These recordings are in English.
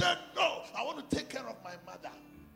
said, no, I want to take care of my mother.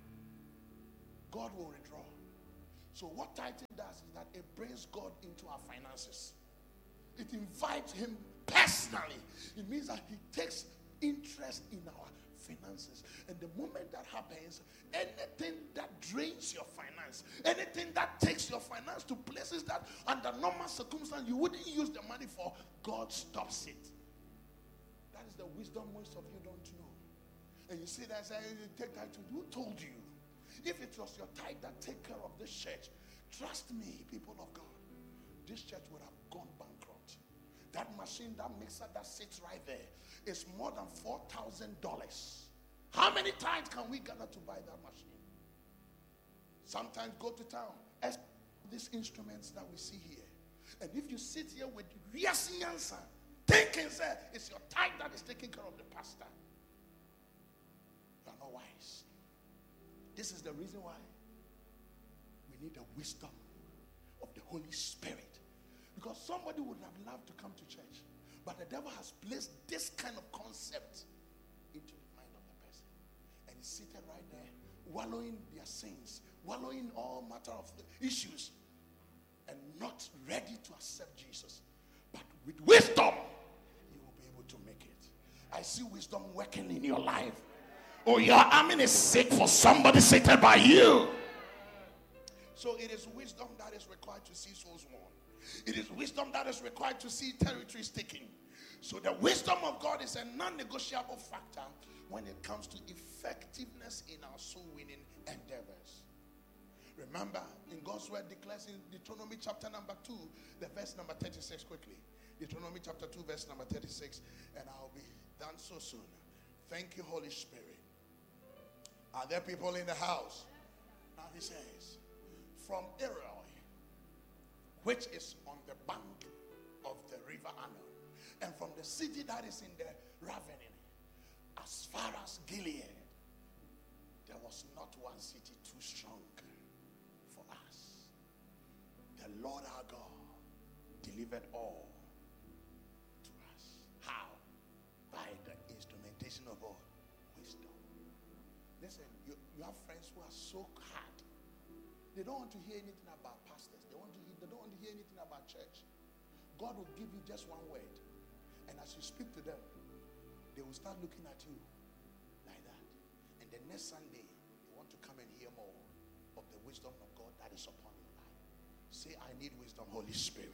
God will withdraw. So what tithing does is that it brings God into our finances. It invites him personally. It means that he takes interest in our finances. And the moment that happens, anything that drains your finance, anything that takes your finance to places that under normal circumstances you wouldn't use the money for, God stops it. That is the wisdom most of you don't know. And you see that, say, take tithe. Who told you? If it was your tithe that take care of this church, trust me, people of God, this church would have gone bankrupt. That machine, that mixer that sits right there is more than $4,000. How many times can we gather to buy that machine? Sometimes go to town. As these instruments that we see here. And if you sit here with yes answer, thinking, sir, it's your tithe that is taking care of the pastor, you are not wise. This is the reason why we need the wisdom of the Holy Spirit. Because somebody would have loved to come to church, but the devil has placed this kind of concept into the mind of the person. And he's seated right there, wallowing their sins, wallowing all matter of issues, and not ready to accept Jesus. But with wisdom, you will be able to make it. I see wisdom working in your life. Oh, your army is sick for somebody seated by you. So it is wisdom that is required to see souls won. It is wisdom that is required to see territories taken. So the wisdom of God is a non-negotiable factor when it comes to effectiveness in our soul-winning endeavors. Remember, in God's word declares in Deuteronomy chapter number 2, the verse number 36 quickly. Deuteronomy chapter 2, verse number 36, and I'll be done so soon. Thank you, Holy Spirit. Are there people in the house? Now he says, from Eroi, which is on the bank of the river Arnon, and from the city that is in the ravine, as far as Gilead, there was not one city too strong for us. The Lord our God delivered all to us. How? By the instrumentation of all wisdom. Listen, you have friends who are so hard. They don't want to hear anything about pastors. They don't want to hear anything about church. God will give you just one word. And as you speak to them, they will start looking at you like that. And the next Sunday, they want to come and hear more of the wisdom of God that is upon your life. Say, I need wisdom, Holy Spirit.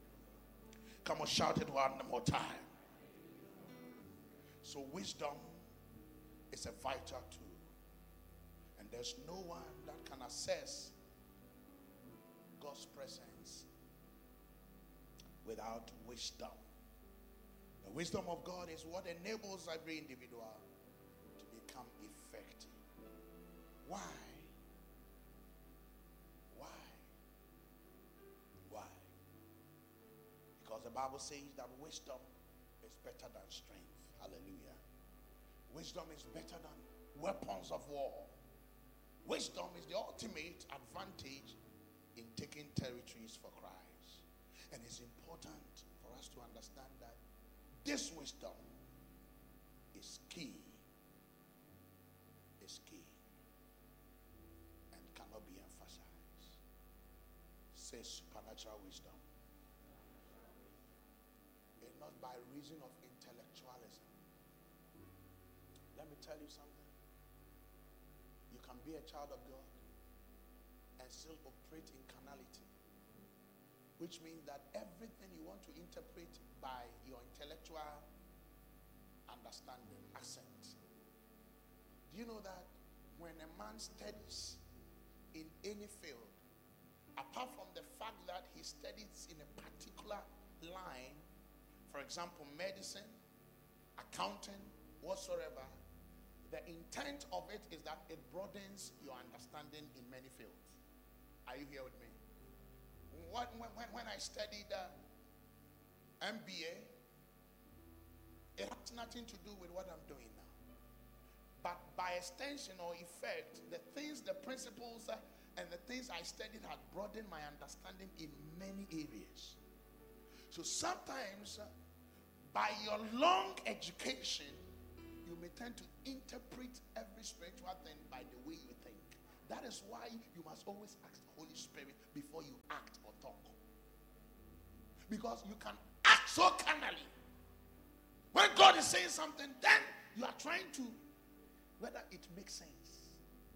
Come on, shout it one more time. So wisdom is a vital tool. And there's no one that can assess God's presence without wisdom. The wisdom of God is what enables every individual to become effective. Why? Why? Because the Bible says that wisdom is better than strength. Hallelujah. Wisdom is better than weapons of war. Wisdom is the ultimate advantage in taking territories for Christ. And it's important for us to understand that this wisdom is key. Is key. And cannot be emphasized. Say supernatural wisdom. It's not by reason of intellectualism. Let me tell you something. You can be a child of God and still operate in carnality, which means that everything you want to interpret by your intellectual understanding, accent. Do you know that when a man studies in any field, apart from the fact that he studies in a particular line, for example, medicine, accounting, whatsoever, the intent of it is that it broadens your understanding in many fields. Are you here with me? When I studied MBA, it has nothing to do with what I'm doing now. But by extension or effect, the principles, and the things I studied had broadened my understanding in many areas. So sometimes, by your long education, you may tend to interpret every spiritual thing by the way you think. That is why you must always ask the Holy Spirit before you act or talk. Because you can act so carnally. When God is saying something, then you are trying to, whether it makes sense.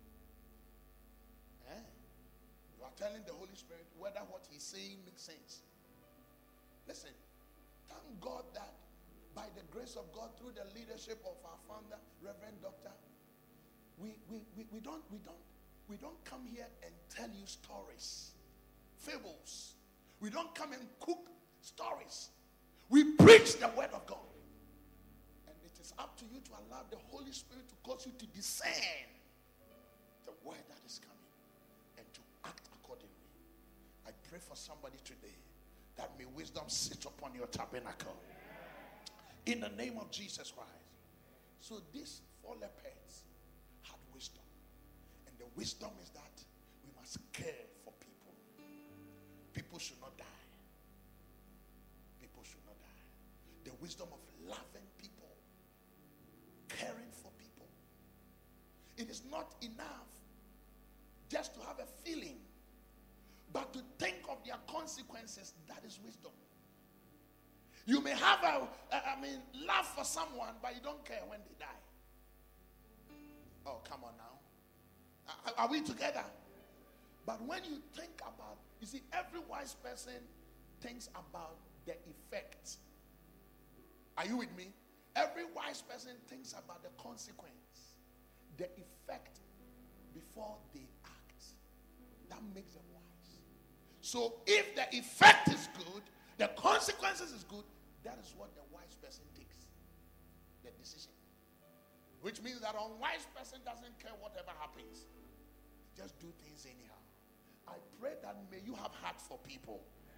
You are telling the Holy Spirit whether what he's saying makes sense. Listen, thank God that by the grace of God, through the leadership of our founder, Reverend Doctor, we don't come here and tell you stories, fables. We don't come and cook stories. We preach the word of God. And it is up to you to allow the Holy Spirit to cause you to discern the word that is coming and to act accordingly. I pray for somebody today that may wisdom sit upon your tabernacle. In the name of Jesus Christ. So these 4 lepers had wisdom. And the wisdom is that we must care for people. People should not die. People should not die. The wisdom of loving people. Caring for people. It is not enough just to have a feeling, but to think of their consequences. That is wisdom. You may have love for someone, but you don't care when they die. Oh, come on now. Are we together? But when you think about, you see, every wise person thinks about the effect. Are you with me? Every wise person thinks about the consequence, the effect before they act. That makes them wise. So if the effect is good, the consequences is good, that is what the wise person takes. The decision. Which means that a unwise person doesn't care whatever happens. Just do things anyhow. I pray that may you have heart for people.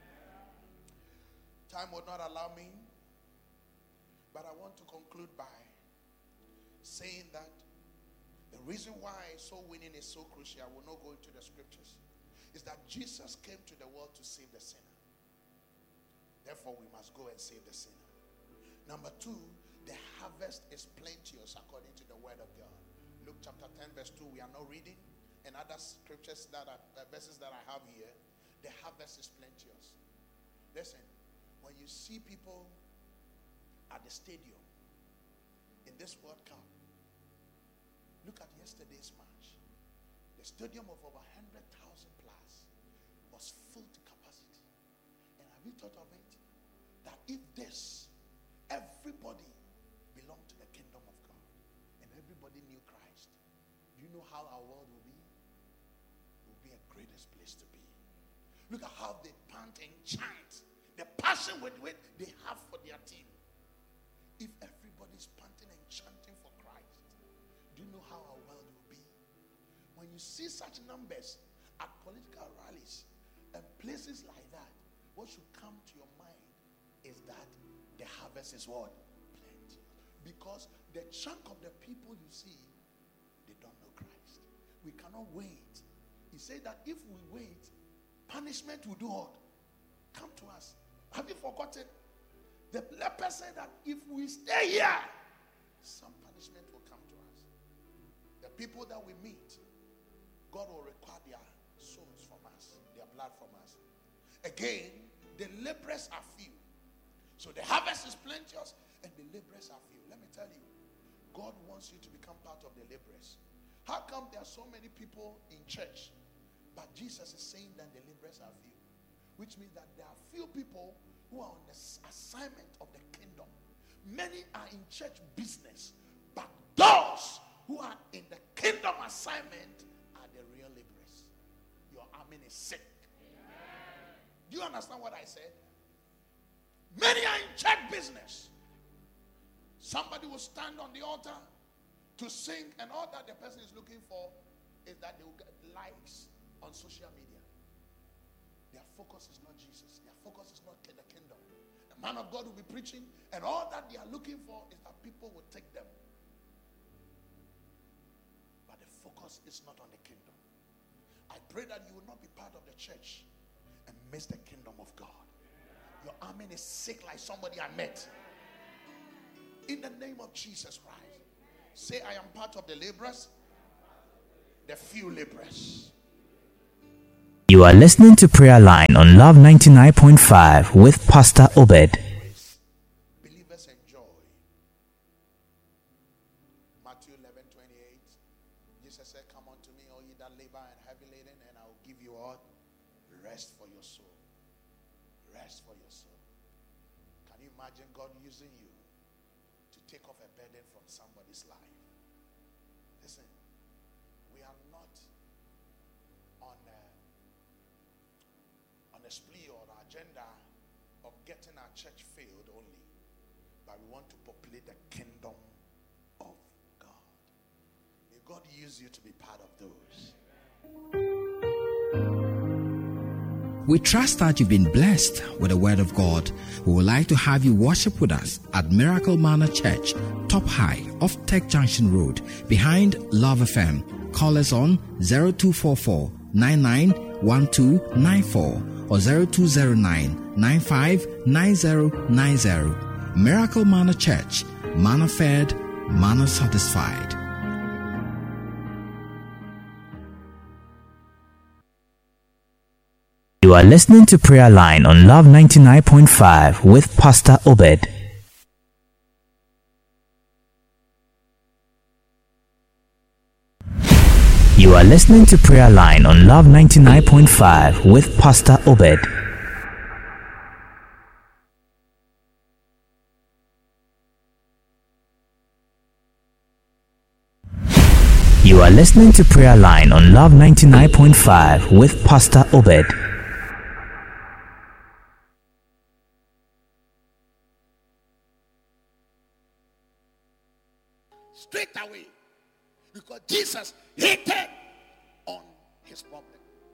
Time would not allow me. But I want to conclude by saying that the reason why soul winning is so crucial, I will not go into the scriptures, is that Jesus came to the world to save the sinner. Therefore, we must go and save the sinner. Number 2, the harvest is plenteous according to the word of God. Luke chapter 10 verse 2, we are not reading. And other scriptures that are verses that I have here, the harvest is plenteous. Listen, when you see people at the stadium in this World Cup, look at yesterday's match. The stadium of over 100,000 plus was full to capacity. And have you thought of it? That if everybody belonged to the kingdom of God and everybody knew Christ, do you know how our world will be? It will be a greatest place to be. Look at how they pant and chant. The passion with which they have for their team. If everybody's panting and chanting for Christ, do you know how our world will be? When you see such numbers at political rallies and places like that, what should come to your mind is that the harvest is what? Plenty. Because the chunk of the people you see, they don't know Christ. We cannot wait. He said that if we wait, punishment will do what? Come to us. Have you forgotten? The leper said that if we stay here, some punishment will come to us. The people that we meet, God will require their souls from us, their blood from us. Again, the laborers are few. So the harvest is plenteous and the laborers are few. Let me tell you, God wants you to become part of the laborers. How come there are so many people in church, but Jesus is saying that the laborers are few? Which means that there are few people who are on the assignment of the kingdom. Many are in church business, but those who are in the kingdom assignment are the real laborers. Your amen is sick. Do you understand what I said? Many are in church business. Somebody will stand on the altar to sing, and all that the person is looking for is that they will get likes on social media. Their focus is not Jesus. Their focus is not the kingdom. The man of God will be preaching, and all that they are looking for is that people will take them. But the focus is not on the kingdom. I pray that you will not be part of the church and miss the kingdom of God. Your amen is sick like somebody I met. In the name of Jesus Christ. Say, I am part of the laborers, the few laborers. You are listening to Prayer Line on Love 99.5 with Pastor Obed. Believers enjoy. Matthew 11:28. Jesus said, come unto me, all ye that labor and heavy laden, and I will give you all rest for your soul. Rest for your soul. Can you imagine God using you to take off a burden from somebody's life? Listen, we are not on a plea or an agenda of getting our church filled only, but we want to populate the kingdom of God. May God use you to be part of those. We trust that you've been blessed with the word of God. We would like to have you worship with us at Miracle Manor Church, Top High off Tech Junction Road, behind Love FM. Call us on 0244 991294 or 0209 959090. Miracle Manor Church, manna fed, manna satisfied. You are listening to Prayer Line on Love 99.5 with Pastor Obed. You are listening to Prayer Line on Love 99.5 with Pastor Obed. You are listening to Prayer Line on Love 99.5 with Pastor Obed. Straight away, because Jesus hated on his problem.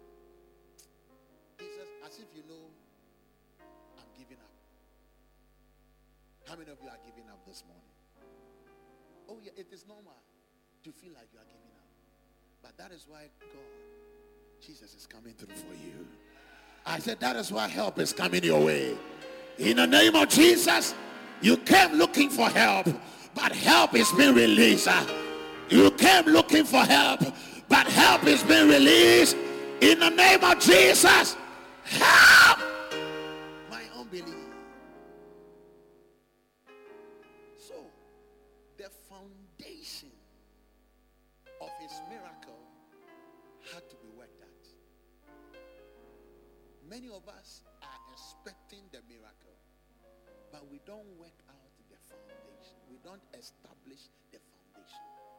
Jesus, as if you know, I'm giving up. How many of you are giving up this morning? Oh yeah, it is normal to feel like you are giving up, but that is why God, Jesus is coming through for you. I said that is why help is coming your way. In the name of Jesus, you came looking for help, but help is being released. You came looking for help, but help is being released. In the name of Jesus, help my unbelief. So, the foundation of his miracle had to be worked out. Many of us are expecting the miracle, but we don't work out the foundation. We don't establish the foundation.